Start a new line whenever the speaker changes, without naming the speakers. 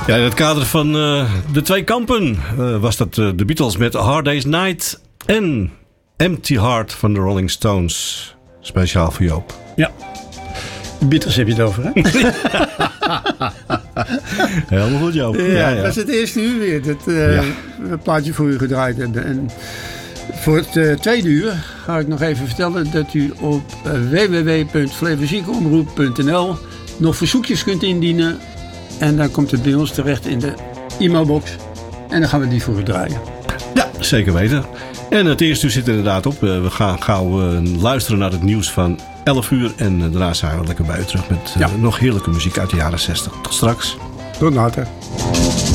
Ja, in het kader van de twee kampen was dat de Beatles met A Hard Day's Night en Empty Heart van de Rolling Stones. Speciaal voor Joop.
Ja. De Beatles heb je het over, hè?
Helemaal goed, Joop.
Ja, dat is het eerste uur weer. Dat plaatje voor u gedraaid. En voor het tweede uur ga ik nog even vertellen dat u op www.flevoziekenomroep.nl nog verzoekjes kunt indienen. En dan komt het bij ons terecht in de e-mailbox. En dan gaan we die voor u draaien.
Ja, zeker weten. En het eerste uur zit er inderdaad op. We gaan gauw luisteren naar het nieuws van 11 uur. En daarna zijn we lekker bij u terug met nog heerlijke muziek uit de jaren 60. Tot straks.
Tot later.